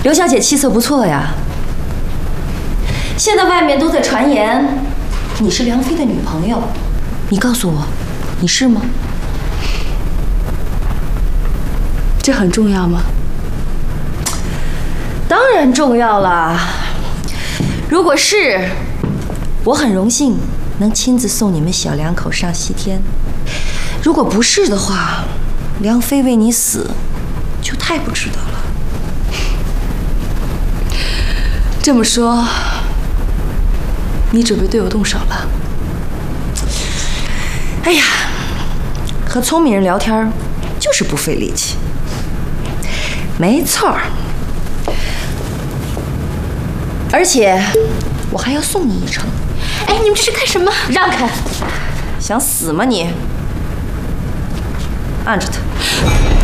刘小姐气色不错呀。现在外面都在传言你是梁飞的女朋友，你告诉我，你是吗？ 这很重要吗？ 当然重要啦。如果是，我很荣幸能亲自送你们小两口上西天；如果不是的话，梁飞为你死，就太不值得了。 这么说，你准备对我动手了？ 哎呀，和聪明人聊天就是不费力气。没错儿，而且我还要送你一程。 哎，你们这是干什么？ 让开！想死吗你？按着他。